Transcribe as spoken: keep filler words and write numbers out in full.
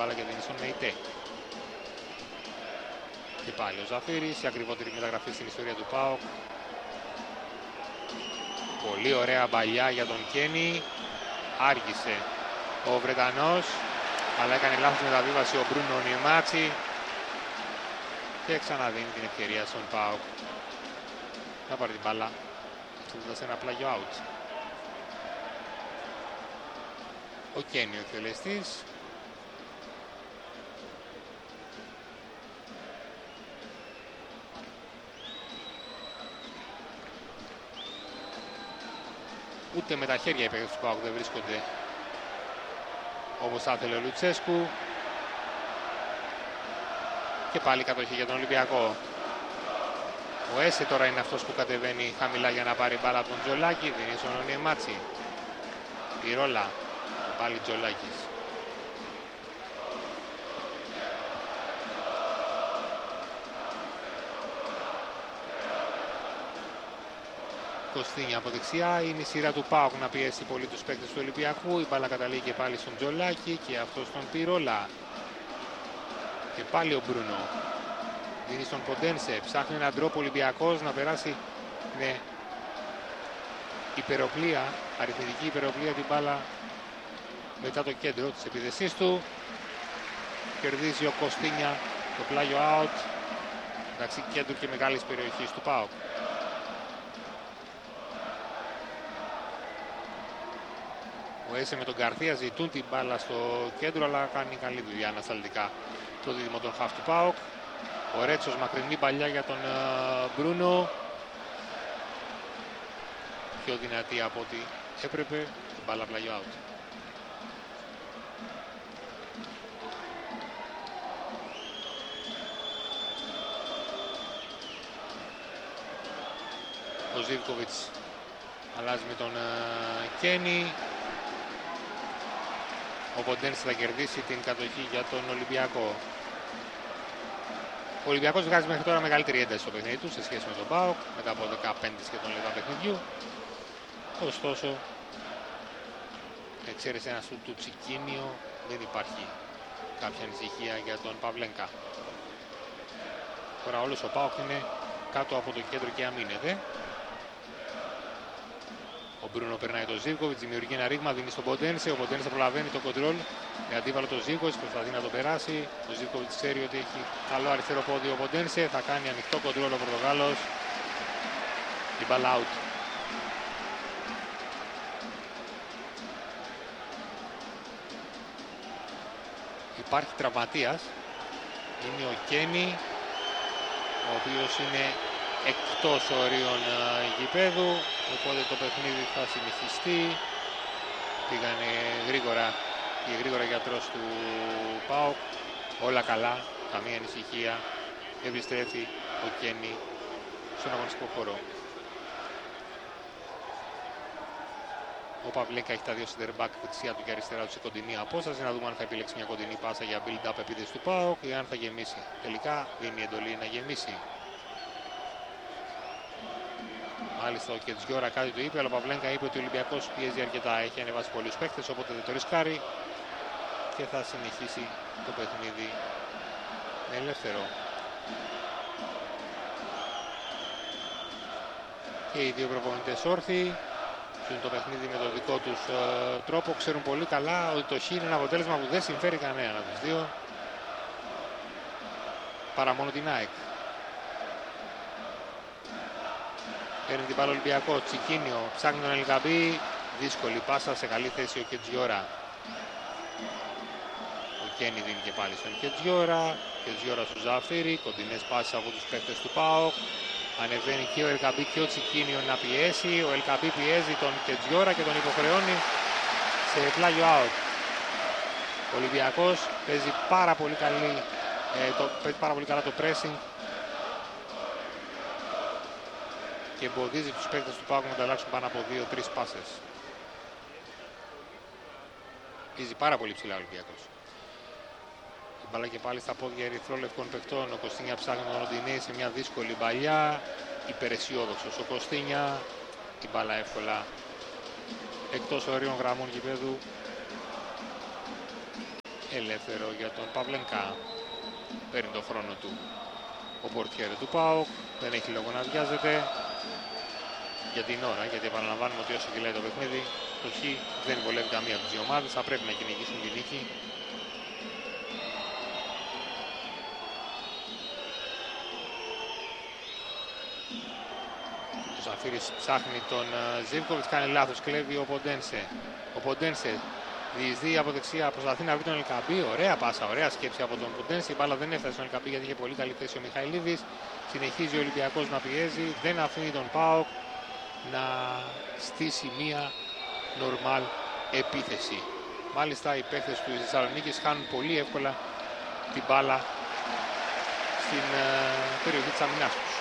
μπάλα και δίνει στον Μεϊτέ. Και πάλι ο Ζαφύρης, η ακριβότερη μεταγραφή στην ιστορία του ΠΑΟΚ. Πολύ ωραία μπαλιά για τον Κένι. Άργησε ο Βρετανός, αλλά έκανε λάθος μεταβίβαση ο Μπρούνο Ονιεμάτσι και ξαναδίνει την ευκαιρία στον ΠΑΟΚ να πάρει την μπάλα θέτοντας ένα πλάγιο out. Ο Κένι ο εκτελεστής. Ούτε με τα χέρια οι παίκτες του ΠΑΟΚ δεν βρίσκονται όπως θα ήθελε ο Λουτσέσκου. Και πάλι κατοχή για τον Ολυμπιακό. Ο Έσε τώρα είναι αυτός που κατεβαίνει χαμηλά για να πάρει μπάλα από τον Τζολάκη. Δίνει στον Ονιεμάτσι. Πυρόλα. Πάλι Τζολάκης. Κωστίνια από δεξιά. Είναι η σειρά του ΠΑΟΚ να πιέσει πολύ τους παίκτες του Ολυμπιακού. Η μπάλα καταλήγει και πάλι στον Τζολάκη και αυτό στον Πυρόλα. Και πάλι ο Μπρούνο. Δίνει στον Ποντένσε. Ψάχνει έναν τρόπο Ολυμπιακός να περάσει με υπεροπλία, αριθμητική υπεροπλία την μπάλα μετά το κέντρο της επίδεσής του. Κερδίζει ο Κωστίνια το πλάγιο out μεταξύ κέντρου και μεγάλης περιοχής του ΠΑΟΚ. Ο Έσε με τον Γκαρθία ζητούν την μπάλα στο κέντρο, αλλά κάνει καλή δουλειά ανασταλτικά το δίδυμο των χαφ του ΠΑΟΚ. Ο Ρέτσος μακρινή παλιά για τον uh, Μπρούνο. Πιο δυνατή από ό,τι έπρεπε. Την μπάλα πλάγιο out. Ο Ζίβκοβιτς αλλάζει με τον uh, Κένι. Ο Ποντένς θα κερδίσει την κατοχή για τον Ολυμπιακό. Ο Ολυμπιακός βγάζει μέχρι τώρα μεγαλύτερη ένταση στο παιχνίδι του σε σχέση με τον ΠΑΟΚ μετά από δεκαπέντε σχεδόν λεπτά παιχνιδιού. Ωστόσο, εξαίρεση ένα σου του Τσικίνιο, δεν υπάρχει κάποια ανησυχία για τον Παυλένκα. Τώρα όλος ο ΠΑΟΚ είναι κάτω από το κέντρο και αμήνεται. Ο Μπρούνο περνάει το Ζίβκοβιτς, δημιουργεί ένα ρήγμα, δίνει στον Ποντένσε. Ο Ποντένσε προλαβαίνει το κοντρόλ με αντίπαλο το Ζίβκοβιτς, προσπαθεί να το περάσει. Ο Ζίβκοβιτς ξέρει ότι έχει καλό αριστερό πόδι ο Ποντένσε. Θα κάνει ανοιχτό κοντρόλ ο Πορτογάλος. Η μπάλα out. Υπάρχει τραυματίας. Είναι ο Κένι, ο οποίος είναι εκτός ορίων γηπέδου, οπότε το παιχνίδι θα συνεχιστεί. Πήγανε γρήγορα και γρήγορα γιατρός του ΠΑΟΚ. Όλα καλά, καμία ανησυχία. Επιστρέφει ο Κένι στον αγωνιστικό χώρο. Ο Παυλέκα έχει τα δύο center back δεξιά του και αριστερά του σε κοντινή απόσταση. Να δούμε αν θα επιλέξει μια κοντινή πάσα για build-up επίδεση του ΠΑΟΚ ή αν θα γεμίσει. Τελικά δίνει εντολή να γεμίσει. Μάλιστα ο Κετζιόρα κάτι του είπε, αλλά ο Παυλέγκα είπε ότι ο Ολυμπιακός πιέζει αρκετά. Έχει ανεβάσει πολλούς παίκτες, οπότε δεν το ρισκάρει και θα συνεχίσει το παιχνίδι με ελεύθερο. Και οι δύο προπονητές όρθιοι ζουν το παιχνίδι με τον δικό τους ε, τρόπο. Ξέρουν πολύ καλά ότι το χ είναι ένα αποτέλεσμα που δεν συμφέρει κανέναν από τους δύο, παρά μόνο την ΑΕΚ. Παίρνει την μπάλα Ολυμπιακό, Τσικίνιο, ψάχνει τον Ελκαμπή, δύσκολη πάσα, σε καλή θέση ο Κετζιόρα. Ο Κένι δίνει και πάλι στον Κετζιόρα, Κετζιόρα στο Ζαφύρι, κοντινές πάσεις από τους παίκτες του ΠΑΟΚ. Ανεβαίνει και ο Ελκαμπή και ο Τσικίνιο να πιέσει, ο Ελκαμπή πιέζει τον Κετζιόρα και τον υποχρεώνει σε πλάγιο out. Ο Ολυμπιακός παίζει πάρα πολύ, καλή, ε, το, παίζει πάρα πολύ καλά το pressing και εμποδίζει τους παίκτες του ΠΑΟΚ να ανταλλάξουν πάνω από δύο τρεις πάσες. Πίζει πάρα πολύ ψηλά ο Ολυμπιακός. Η μπάλα και πάλι στα πόδια ερυθρόλευκων παιχτών. Ο Κωστίνια ψάχνει τον Ροντινέη σε μια δύσκολη μπαλιά. Υπεραισιόδοξος ο Κωστίνια. Η μπάλα εύκολα εκτός ορίων γραμμών γηπέδου. ελεύθερο για τον Παυλενκά. Παίρνει τον χρόνο του ο πορτιέρε του ΠΑΟΚ, δεν έχει λόγο να βιάζεται για την ώρα, γιατί επαναλαμβάνουμε ότι όσο κυλάει το παιχνίδι, το χ δεν βολεύει καμία από τις δύο ομάδες, θα πρέπει να κυνηγήσουν τη νίκη. Ο Ζαφύρης ψάχνει τον Ζίβκοβιτς, κάνει λάθος, κλέβει ο Ποντένσε. Ο Ποντένσε διεισδύει από δεξιά, προσπαθεί να βρει τον Ελκαμπή. Ωραία πάσα, ωραία σκέψη από τον Ποντένσε. Η μπάλα δεν έφτασε στον Ελκαμπή γιατί είχε πολύ καλή θέση ο Μιχαηλίδης. Συνεχίζει ο Ολυμπιακός να πιέζει, δεν αφήνει τον ΠΑΟΚ να στήσει μία νορμάλ επίθεση. Μάλιστα οι παίκτες του Θεσσαλονίκης χάνουν πολύ εύκολα την μπάλα στην uh, περιοχή της αμυνάς τους.